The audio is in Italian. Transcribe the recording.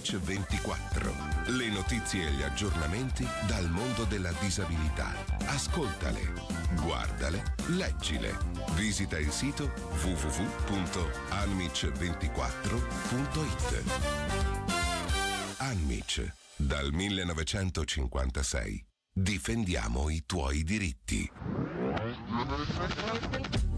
Anmic 24. Le notizie e gli aggiornamenti dal mondo della disabilità. Ascoltale, guardale, leggile. Visita il sito www.anmic24.it. Anmic, dal 1956. Difendiamo i tuoi diritti.